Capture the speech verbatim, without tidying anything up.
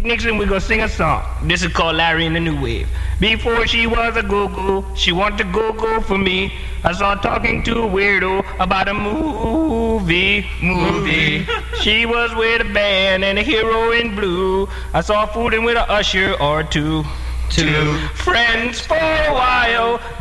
picnics and we're gonna sing a song. This is called Larry and the New Wave. Before she was a go-go, she wanted to go-go for me. I saw her talking to a weirdo about a movie, movie. She was with a band and a hero in blue. I saw her fooling with a usher or two. Two friends for a while.